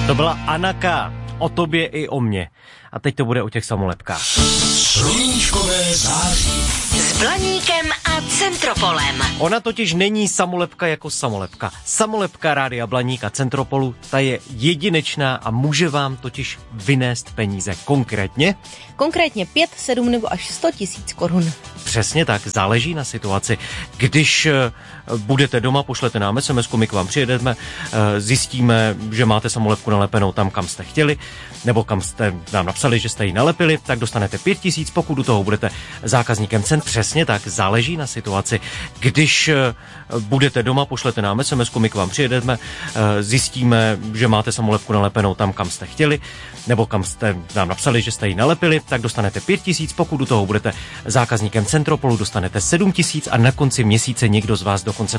To byla Anaka, o tobě i o mně. A teď to bude o těch samolepkách. Sluníčkové září. S Blaníkem a Centropolem. Ona totiž není samolepka jako samolepka. Samolepka Rádia Blaník a Centropolu, ta je jedinečná a může vám totiž vynést peníze. Konkrétně 5, 7 nebo až 100 tisíc korun. Přesně tak, záleží na situaci. Když budete doma, pošlete nám SMS-ku, my k vám přijedeme, zjistíme, že máte samolepku nalepenou tam, kam jste chtěli, nebo kam jste nám napsali, že jste ji nalepili, tak dostanete 5 tisíc, pokud u toho budete zákazníkem cen. Přesně tak, záleží na situaci. Když budete doma, pošlete nám SMS-ku, my k vám přijedeme, zjistíme, že máte samolepku nalepenou tam, kam jste chtěli, nebo kam jste nám napsali, že jste ji nalepili, tak dostanete 5 tisíc, pokud u toho budete zákazníkem Centropolu, dostanete 7 tisíc a na konci měsíce někdo z vás dokonce